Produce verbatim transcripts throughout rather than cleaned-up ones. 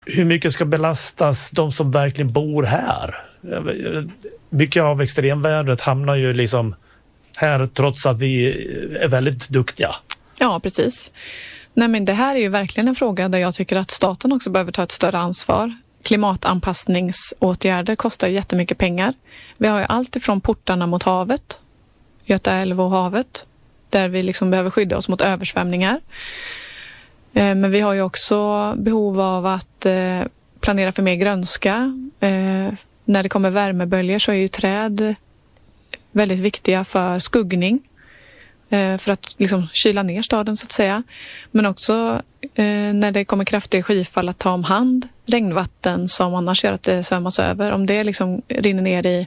Hur mycket ska belastas de som verkligen bor här? Mycket av extremvädret hamnar ju liksom här trots att vi är väldigt duktiga. Ja, precis. Nej, men det här är ju verkligen en fråga där jag tycker att staten också behöver ta ett större ansvar. Klimatanpassningsåtgärder kostar jättemycket pengar. Vi har ju allt ifrån portarna mot havet, Göta älv och havet, där vi liksom behöver skydda oss mot översvämningar. Men vi har ju också behov av att planera för mer grönska. När det kommer värmeböljor så är ju träd väldigt viktiga för skuggning. För att liksom kyla ner staden så att säga. Men också när det kommer kraftiga skyfall att ta om hand regnvatten som annars gör att det svämmas över. Om det liksom rinner ner i,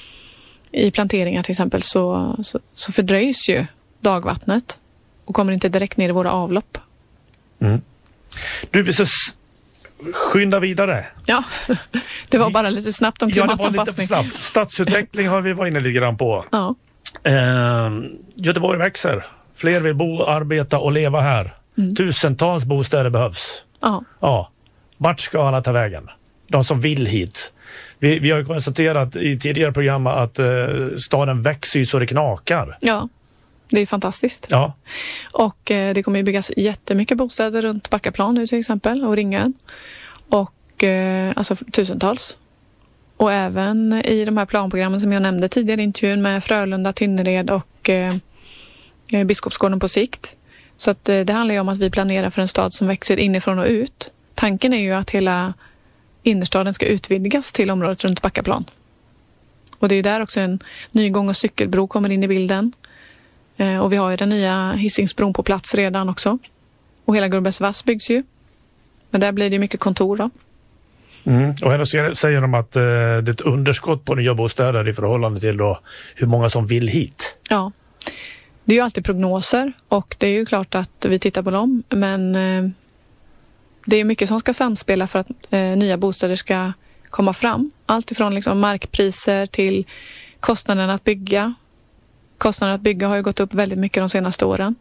i planteringar till exempel så, så, så fördröjs ju dagvattnet och kommer inte direkt ner i våra avlopp. Mm. Du, vi ska skynda vidare. Ja, det var bara lite snabbt om klimatanpassning. Ja, det var lite snabbt. Stadsutveckling har vi varit inne lite grann på. Ja. Eh, Göteborg växer. Fler vill bo, arbeta och leva här. Mm. Tusentals bostäder behövs. Ja. Ja. Vart ska alla ta vägen? De som vill hit. Vi, vi har konstaterat i tidigare program att eh, staden växer så det knakar. Ja. Det är fantastiskt. Ja. Och eh, det kommer ju byggas jättemycket bostäder runt Backaplan nu till exempel och Ringön. Och eh, alltså tusentals. Och även i de här planprogrammen som jag nämnde tidigare i intervjun med Frölunda, Tynnered och eh, Biskopsgården på sikt. Så att eh, det handlar ju om att vi planerar för en stad som växer inifrån och ut. Tanken är ju att hela innerstaden ska utvidgas till området runt Backaplan. Och det är ju där också en ny gång- och cykelbro kommer in i bilden. Och vi har ju den nya Hisingsbron på plats redan också. Och hela Gullbergsvass byggs ju. Men där blir det mycket kontor då. Mm. Och här ser, säger de att eh, det är ett underskott på nya bostäder i förhållande till då hur många som vill hit. Ja, det är ju alltid prognoser och det är ju klart att vi tittar på dem. Men eh, det är mycket som ska samspela för att eh, nya bostäder ska komma fram. Allt ifrån liksom markpriser till kostnaden att bygga. Kostnaden att bygga har ju gått upp väldigt mycket de senaste åren.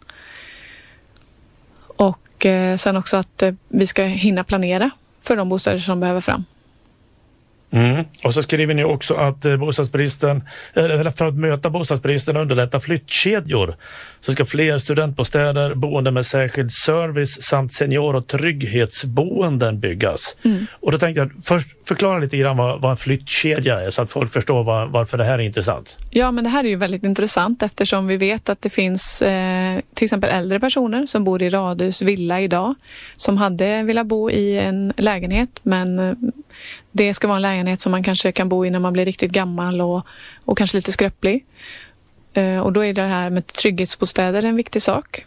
Och eh, sen också att eh, vi ska hinna planera för de bostäder som behöver fram. Mm. Och så skriver ni också att eh, bostadsbristen, eller för att möta bostadsbristen och underlätta flyttkedjor så ska fler studentbostäder, boende med särskild service samt senior- och trygghetsboenden byggas. Mm. Och då tänkte jag först förklara lite grann vad, vad en flyttkedja är så att folk förstår var, varför det här är intressant. Ja, men det här är ju väldigt intressant eftersom vi vet att det finns eh, till exempel äldre personer som bor i radhus, villa idag som hade velat bo i en lägenhet men eh, det ska vara en lägenhet som man kanske kan bo i när man blir riktigt gammal och, och kanske lite skröplig. Eh, och då är det här med trygghetsbostäder en viktig sak.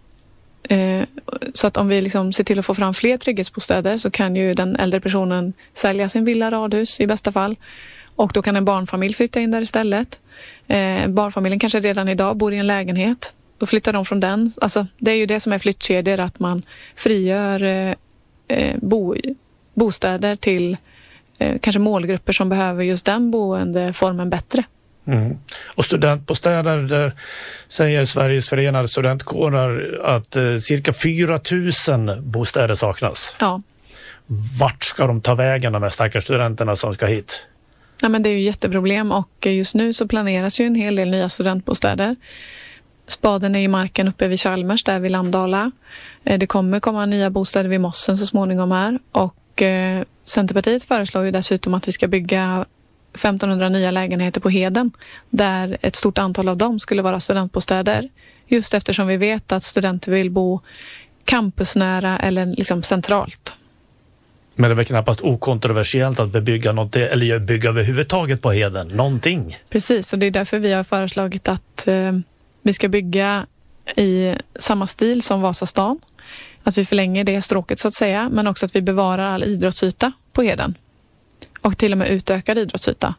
Eh, så att om vi liksom ser till att få fram fler trygghetsbostäder så kan ju den äldre personen sälja sin villa, radhus i bästa fall. Och då kan en barnfamilj flytta in där istället. Eh, barnfamiljen kanske redan idag bor i en lägenhet. Då flyttar de från den. Alltså, det är ju det som är flyttkedjor, att man frigör eh, bo, bostäder till eh, kanske målgrupper som behöver just den boendeformen bättre. Mm. Och studentbostäder, där säger Sveriges förenade studentkårer att eh, cirka fyra tusen bostäder saknas. Ja. Vart ska de ta vägen, de här stackars studenterna som ska hit? Ja, men det är ju jätteproblem och just nu så planeras ju en hel del nya studentbostäder. Spaden är i marken uppe vid Chalmers, där vid Landala. Det kommer komma nya bostäder vid Mossen så småningom här. Och eh, Centerpartiet föreslår ju dessutom att vi ska bygga femtonhundra nya lägenheter på Heden. Där ett stort antal av dem skulle vara studentbostäder. Just eftersom vi vet att studenter vill bo campusnära eller liksom centralt. Men det är väl knappast okontroversiellt att bebygga något, eller bygga överhuvudtaget på Heden, någonting. Precis, och det är därför vi har föreslagit att eh, vi ska bygga i samma stil som Vasastan. Att vi förlänger det stråket så att säga, men också att vi bevarar all idrottsyta på Heden. Och till och med utökar idrottsyta.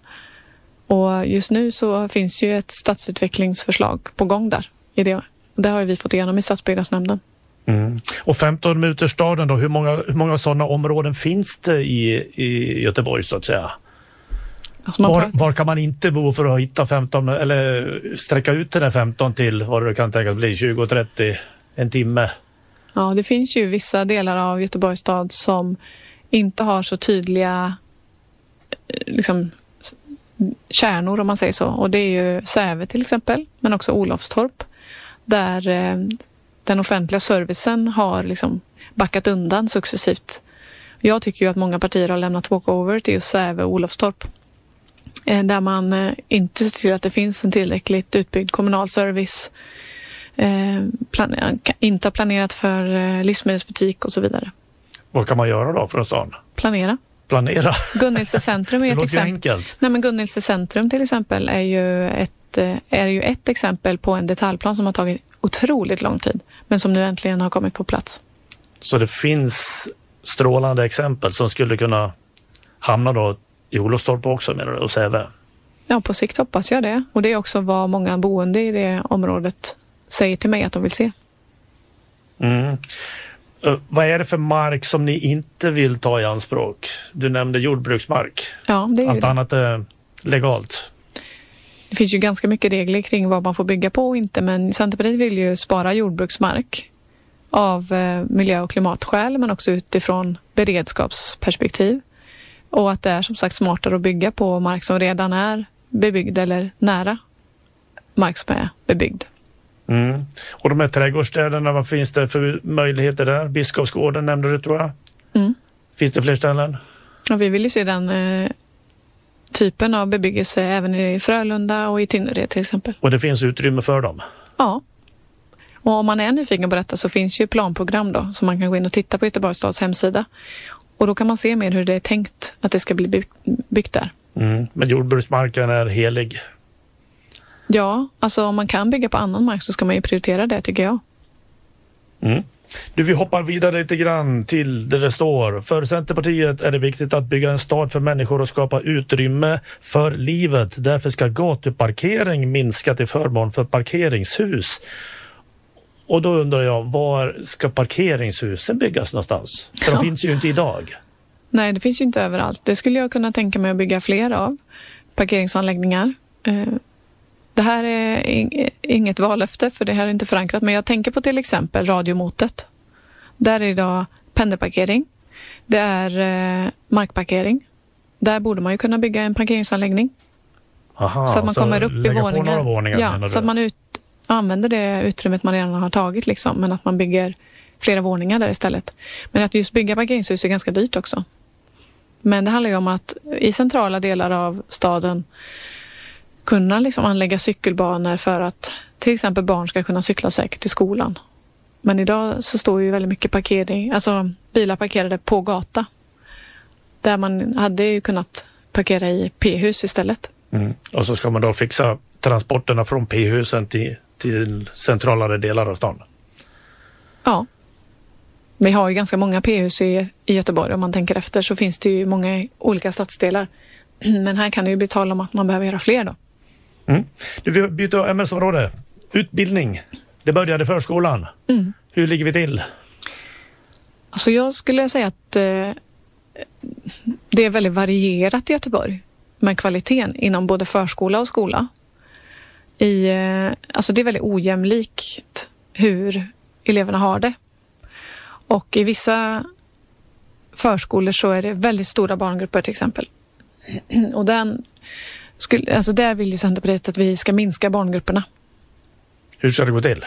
Och just nu så finns ju ett stadsutvecklingsförslag på gång där. I det. Det har vi fått igenom i stadsbyggnadsnämnden. Mm. Och femton minuterstaden då, hur många, hur många sådana områden finns det i, i Göteborg så att säga? Alltså var, var kan man inte bo för att hitta femton eller sträcka ut den där femton till vad det kan tänkas bli, tjugo trettio, en timme? Ja, det finns ju vissa delar av Göteborgs stad som inte har så tydliga liksom, kärnor om man säger så. Och det är ju Säve till exempel, men också Olofstorp. Där eh, den offentliga servicen har liksom backat undan successivt. Jag tycker ju att många partier har lämnat walkover till just Säve och Olofstorp. Eh, där man eh, inte ser till att det finns en tillräckligt utbyggd kommunal service. Eh, plan- inte har planerat för eh, livsmedelsbutik och så vidare. Vad kan man göra då från stan? Planera. Planera? Gunnilse centrum är ett exempel. Enkelt. Nej, men Gunnilse centrum till exempel är ju, ett, är ju ett exempel på en detaljplan som har tagit otroligt lång tid. Men som nu äntligen har kommit på plats. Så det finns strålande exempel som skulle kunna hamna då i Olofstorp också, menar du, och Säve? Ja, på sikt hoppas jag det. Och det är också vad många boende i det området säger till mig att de vill se. Mm. Uh, vad är det för mark som ni inte vill ta i anspråk? Du nämnde jordbruksmark. Ja, det är Allt det. annat är legalt. Det finns ju ganska mycket regler kring vad man får bygga på och inte, men Centerpartiet vill ju spara jordbruksmark av eh, miljö- och klimatskäl, men också utifrån beredskapsperspektiv. Och att det är som sagt smartare att bygga på mark som redan är bebyggd eller nära mark som är bebyggd. Mm. Och de här trädgårdsstäderna, vad finns det för möjligheter där? Biskopsgården nämnde du, tror jag. Mm. Finns det fler ställen? Ja, vi vill ju se den eh, typen av bebyggelse även i Frölunda och i Tynnered till exempel. Och det finns utrymme för dem? Ja. Och om man är nyfiken på detta så finns ju planprogram då som man kan gå in och titta på Göteborgs stads hemsida. Och då kan man se mer hur det är tänkt att det ska bli by- byggt där. Mm. Men jordbruksmarken är helig? Ja, alltså om man kan bygga på annan mark så ska man ju prioritera det, tycker jag. Mm. Du, vi hoppar vidare lite grann till det det står. För Centerpartiet är det viktigt att bygga en stad för människor och skapa utrymme för livet. Därför ska gatuparkering minska till förmån för parkeringshus. Och då undrar jag, var ska parkeringshusen byggas någonstans? För Ja. de finns ju inte idag. Nej, det finns ju inte överallt. Det skulle jag kunna tänka mig att bygga fler av. Parkeringsanläggningar. Eh, Det här är inget vallöfte för det här är inte förankrat. Men jag tänker på till exempel radiomotet. Där är det idag pendelparkering. Det är eh, markparkering. Där borde man ju kunna bygga en parkeringsanläggning. Aha, så att man kommer upp i lägga på våningar. några våningar, ja, så att man ut, använder det utrymmet man redan har tagit. Liksom, men att man bygger flera våningar där istället. Men att just bygga parkeringshus är ganska dyrt också. Men det handlar ju om att i centrala delar av staden kunna liksom anlägga cykelbanor för att till exempel barn ska kunna cykla säkert till skolan. Men idag så står ju väldigt mycket parkering, alltså bilar parkerade på gata. Där man hade ju kunnat parkera i P-hus istället. Mm. Och så ska man då fixa transporterna från P-husen till, till centralare delar av stan. Ja. Vi har ju ganska många P-hus i, i Göteborg. Om man tänker efter så finns det ju många olika stadsdelar. Men här kan det ju bli tal om att man behöver göra fler då. Mm. Du, vi byter ämnesområde. Utbildning. Det började förskolan. Mm. Hur ligger vi till? Alltså jag skulle säga att eh, det är väldigt varierat i Göteborg med kvaliteten inom både förskola och skola. I, eh, alltså det är väldigt ojämlikt hur eleverna har det. Och i vissa förskolor så är det väldigt stora barngrupper till exempel. Och den skulle, alltså där vill ju Centerpartiet att vi ska minska barngrupperna. Hur ska det gå till?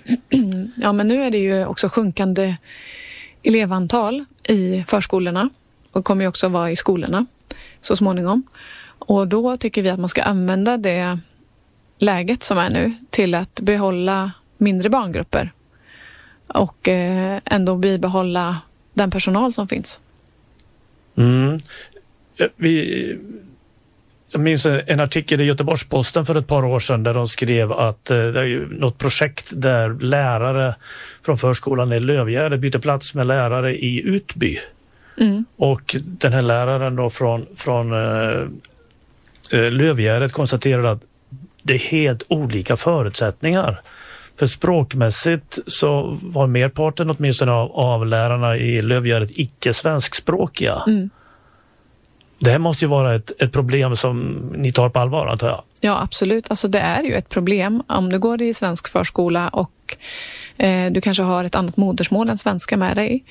Ja, men nu är det ju också sjunkande elevantal i förskolorna och kommer ju också vara i skolorna så småningom. Och då tycker vi att man ska använda det läget som är nu till att behålla mindre barngrupper och eh, ändå bibehålla den personal som finns. Mm. Vi... Jag minns en artikel i Göteborgs-Posten för ett par år sedan där de skrev att eh, det är ju något projekt där lärare från förskolan i Lövgärdet byter plats med lärare i Utby. Mm. Och den här läraren då från, från eh, Lövgärdet konstaterade att det är helt olika förutsättningar. För språkmässigt så var merparten åtminstone av, av lärarna i Lövgärdet icke-svenskspråkiga. Mm. Det här måste ju vara ett, ett problem som ni tar på allvar, antar jag. Ja, absolut. Alltså det är ju ett problem om du går i svensk förskola och eh, du kanske har ett annat modersmål än svenska med dig.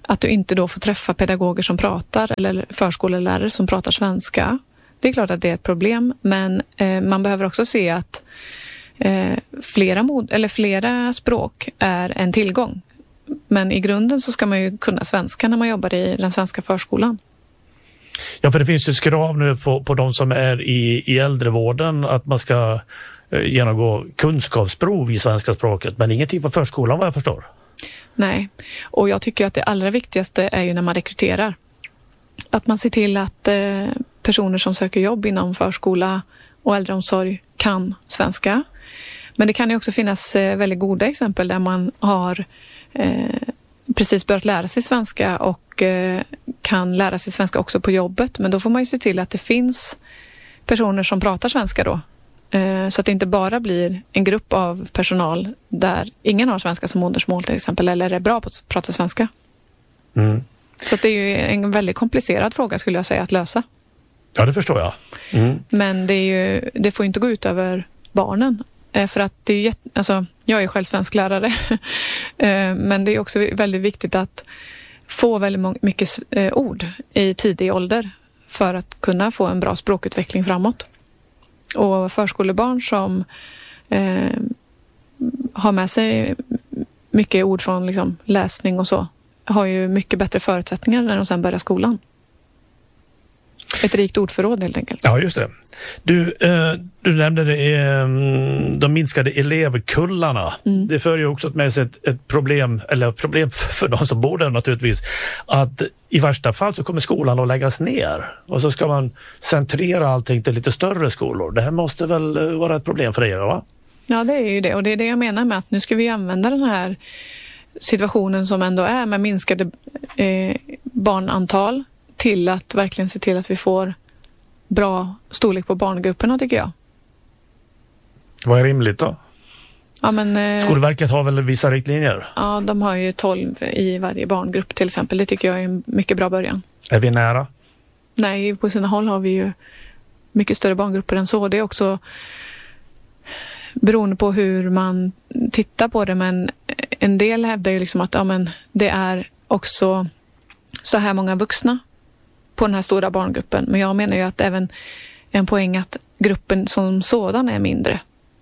att du inte då får träffa pedagoger som pratar eller förskolelärare som pratar svenska. Det är klart att det är ett problem, men eh, man behöver också se att eh, flera, mod- eller flera språk är en tillgång. Men i grunden så ska man ju kunna svenska när man jobbar i den svenska förskolan. Ja, för det finns ju krav nu på, på de som är i, i äldrevården att man ska eh, genomgå kunskapsprov i svenska språket, men ingenting på förskolan vad jag förstår. Nej, och jag tycker att det allra viktigaste är ju när man rekryterar. Att man ser till att eh, personer som söker jobb inom förskola och äldreomsorg kan svenska. Men det kan ju också finnas eh, väldigt goda exempel där man har eh, precis börjat lära sig svenska och eh, kan lära sig svenska också på jobbet. Men då får man ju se till att det finns personer som pratar svenska då. Eh, så att det inte bara blir en grupp av personal där ingen har svenska som modersmål till exempel, eller är bra på att prata svenska. Mm. Så att det är ju en väldigt komplicerad fråga skulle jag säga att lösa. Ja, det förstår jag. Mm. Men det, är ju, det får inte gå ut över barnen. För att det är jätt, alltså, jag är själv svensklärare. Men det är också väldigt viktigt att få väldigt mycket ord i tidig ålder för att kunna få en bra språkutveckling framåt. Och förskolebarn som eh, har med sig mycket ord från liksom, läsning och så har ju mycket bättre förutsättningar när de sedan börjar skolan. Ett rikt ordförråd helt enkelt. Ja, just det. Du, eh, du nämnde det, eh, de minskade elevkullarna. Mm. Det för ju också med sig ett, ett problem, eller ett problem för de som bor där naturligtvis, att i värsta fall så kommer skolan att läggas ner och så ska man centrera allting till lite större skolor. Det här måste väl vara ett problem för er, va? Ja, det är ju det, och det är det jag menar med att nu ska vi använda den här situationen som ändå är med minskade eh, barnantal till att verkligen se till att vi får bra storlek på barngrupperna, tycker jag. Vad är rimligt då? Ja, men, eh, Skolverket har väl vissa riktlinjer? Ja, de har ju tolv i varje barngrupp till exempel. Det tycker jag är en mycket bra början. Är vi nära? Nej, på sina håll har vi ju mycket större barngrupper än så. Det är också beroende på hur man tittar på det, men en del hävdar ju liksom att ja, men det är också så här många vuxna på den här stora barngruppen. Men jag menar ju att även en poäng att gruppen som sådan är mindre.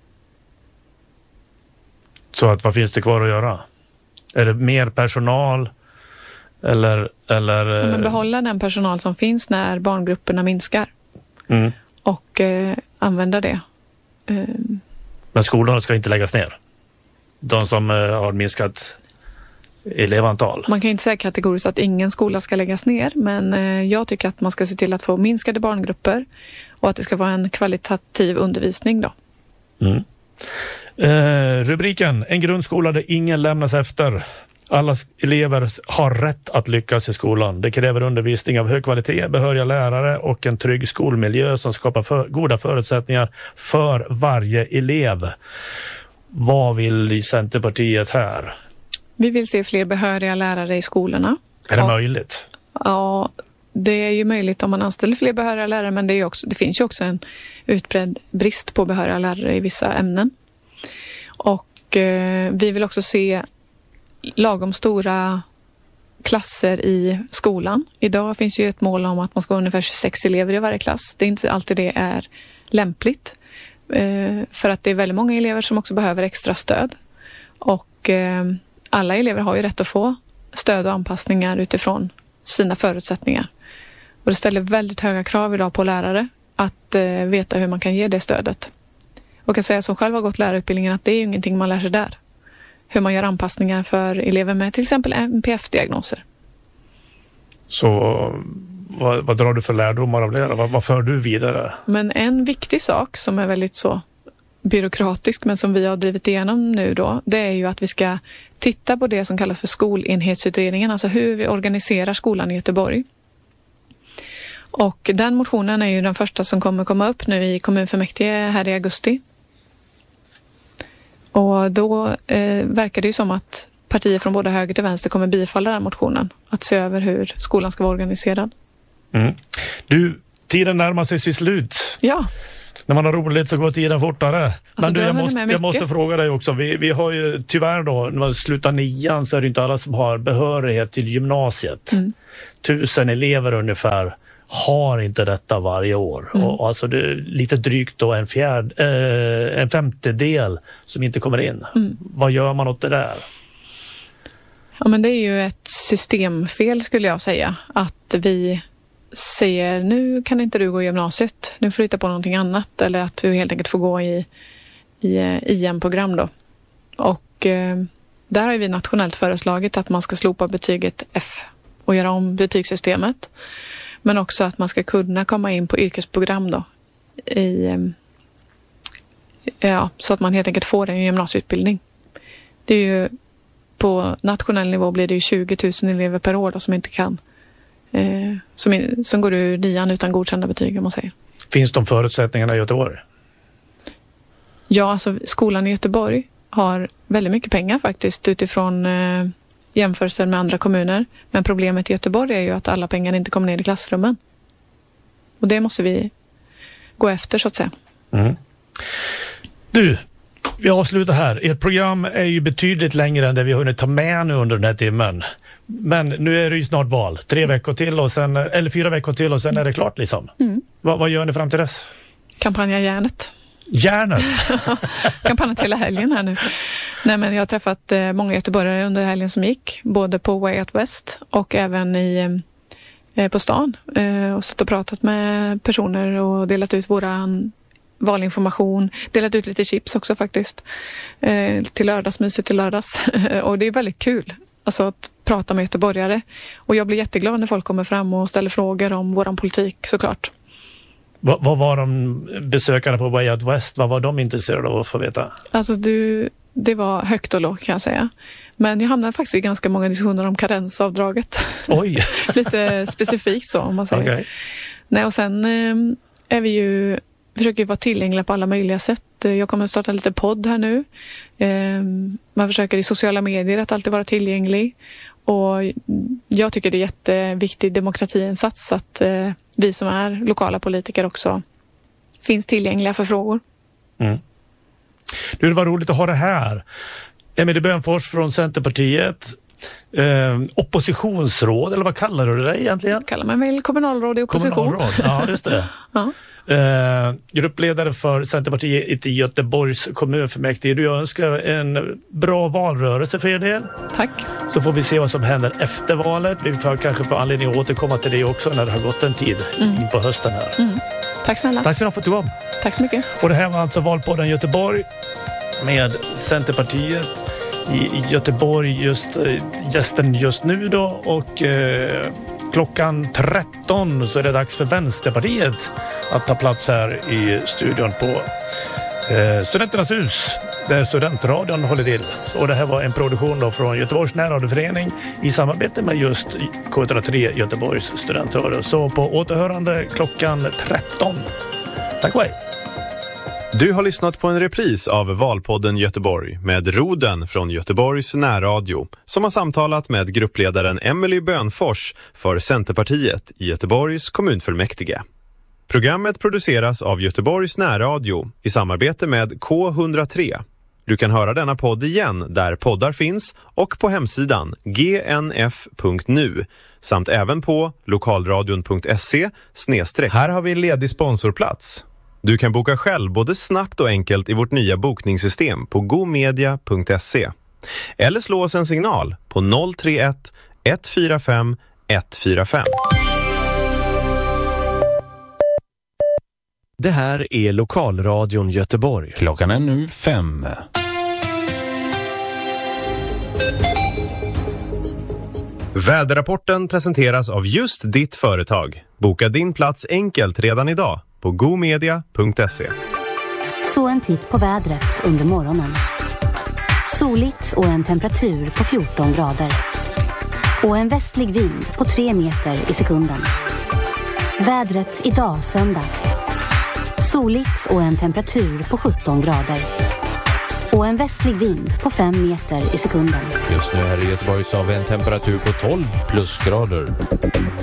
Så att vad finns det kvar att göra? Är det mer personal eller... eller ja, men behålla den personal som finns när barngrupperna minskar. Mm. Och eh, använda det. Eh. Men skolorna ska inte läggas ner? De som eh, har minskat elevantal? Man kan inte säga kategoriskt att ingen skola ska läggas ner, men eh, jag tycker att man ska se till att få minskade barngrupper och att det ska vara en kvalitativ undervisning då. Mm. Eh, rubriken: En grundskola där ingen lämnas efter. Alla elever har rätt att lyckas i skolan. Det kräver undervisning av hög kvalitet, behöriga lärare och en trygg skolmiljö som skapar för, goda förutsättningar för varje elev. Vad vill Centerpartiet här? Vi vill se fler behöriga lärare i skolorna. Är det och, möjligt? Ja, det är ju möjligt om man anställer fler behöriga lärare, men det, är också, det finns ju också en utbredd brist på behöriga lärare i vissa ämnen. Och eh, vi vill också se lagom stora klasser i skolan. Idag finns ju ett mål om att man ska ha ungefär tjugosex elever i varje klass. Det är inte alltid det är lämpligt. Eh, för att det är väldigt många elever som också behöver extra stöd. Och eh, alla elever har ju rätt att få stöd och anpassningar utifrån sina förutsättningar. Och det ställer väldigt höga krav idag på lärare att eh, veta hur man kan ge det stödet. Och jag säga som själv har gått lärarutbildningen att det är ju ingenting man lär sig där. Hur man gör anpassningar för elever med till exempel N P F-diagnoser. Så vad, vad drar du för lärdomar av det? Vad, vad för du vidare? Men en viktig sak som är väldigt så byråkratisk men som vi har drivit igenom nu då, det är ju att vi ska titta på det som kallas för skolenhetsutredningen, alltså hur vi organiserar skolan i Göteborg. Och den motionen är ju den första som kommer komma upp nu i kommunfullmäktige här i augusti. Och då eh, verkar det ju som att partier från både höger till vänster kommer bifalla den motionen. Att se över hur skolan ska vara organiserad. Mm. Du, tiden närmar sig sitt slut. Ja. När man har roligt så går tiden fortare. Alltså, Men du, du jag, måste, jag måste fråga dig också. Vi, vi har ju tyvärr då, när man slutar nian så är det inte alla som har behörighet till gymnasiet. Mm. Tusen elever ungefär har inte detta varje år. Mm. Och, och alltså det är lite drygt då en, fjärd, eh, en femtedel som inte kommer in. Mm. Vad gör man åt det där? Ja, men det är ju ett systemfel skulle jag säga. Att vi säger nu kan inte du gå i gymnasiet, nu får du hitta på någonting annat. Eller att du helt enkelt får gå i, i I M-program då. Och eh, där har vi nationellt föreslagit att man ska slopa betyget F och göra om betygssystemet. Men också att man ska kunna komma in på yrkesprogram då. I, eh, ja, så att man helt enkelt får en gymnasieutbildning. Det är ju på nationell nivå blir det ju tjugo tusen elever per år då, som inte kan eh, som, som går ur nian utan godkända betyg om man säger. Finns de förutsättningarna i Göteborg? Ja, alltså skolan i Göteborg har väldigt mycket pengar faktiskt utifrån eh, jämförelser med andra kommuner. Men problemet i Göteborg är ju att alla pengar inte kommer ner i klassrummen. Och det måste vi gå efter så att säga. Mm. Du, vi avslutar här. Ert program är ju betydligt längre än det vi har hunnit ta med nu under den här timmen. Men nu är det ju snart val. Tre veckor till och sen, eller fyra veckor till och sen är det klart liksom. Mm. Va, vad gör ni fram till dess? Kampanja järnet. Järnet? Kampanjen hela helgen här nu. Nej, men jag har träffat eh, många göteborgare under helgen som gick. Både på Way Out West och även i, eh, på stan. Eh, och suttit och pratat med personer och delat ut våran valinformation. Delat ut lite chips också faktiskt. Eh, till lördagsmyset till lördags. Och det är väldigt kul. Alltså att prata med göteborgare. Och jag blir jätteglad när folk kommer fram och ställer frågor om våran politik såklart. Vad, vad var de besökare på Way Out West? Vad var de intresserade av att få veta? Alltså du, det var högt och lågt kan jag säga. Men jag hamnade faktiskt i ganska många diskussioner om karensavdraget. Oj! Lite specifikt så om man säger. Okay. Nej, och sen eh, är vi ju, försöker ju vara tillgängliga på alla möjliga sätt. Jag kommer att starta lite podd här nu. Eh, man försöker i sociala medier att alltid vara tillgänglig. Och jag tycker det är jätteviktig demokratiinsats att eh, vi som är lokala politiker också finns tillgängliga för frågor. Mm. Du, det var roligt att ha det här. Emelie Bönfors från Centerpartiet. Eh, oppositionsråd, eller vad kallar du det egentligen? Kallar man väl kommunalråd i opposition. Kommunalråd, ja just det. Ja. Eh, gruppledare för Centerpartiet i Göteborgs kommunfullmäktige. Du önskar en bra valrörelse för er del. Tack. Så får vi se vad som händer efter valet. Vi får kanske få anledning att återkomma till det också när det har gått en tid mm. in på hösten här. Mm. Tack snälla. Tack så mycket för att du kom. Tack så mycket. Och det här var alltså Valpodden Göteborg med Centerpartiet i Göteborg, just gästen just nu då, och eh, klockan tretton så är det dags för Vänsterpartiet att ta plats här i studion på eh, Studenternas hus där Studentradion håller till. Och det här var en produktion då från Göteborgs närradioförening i samarbete med just K ett noll tre Göteborgs studentradio. Så på återhörande klockan tretton. Tack och hej! Du har lyssnat på en repris av Valpodden Göteborg med Roden från Göteborgs närradio som har samtalat med gruppledaren Emelie Bönfors för Centerpartiet i Göteborgs kommunfullmäktige. Programmet produceras av Göteborgs närradio i samarbete med K ett noll tre. Du kan höra denna podd igen där poddar finns och på hemsidan g n f punkt n u samt även på lokalradion punkt se snedstreck. Här har vi en ledig sponsorplats. Du kan boka själv både snabbt och enkelt i vårt nya bokningssystem på gomedia punkt se. Eller slå oss en signal på noll tre ett ett fyra fem ett fyra fem. Det här är Lokalradion Göteborg. Klockan är nu fem. Väderrapporten presenteras av just ditt företag. Boka din plats enkelt redan idag på gomedia punkt se. Så en titt på vädret under morgonen. Soligt och en temperatur på fjorton grader. Och en västlig vind på tre meter i sekunden. Vädret idag söndag. Soligt och en temperatur på sjutton grader. Och en västlig vind på fem meter i sekunden. Just nu här i Göteborg så har vi en temperatur på tolv plusgrader.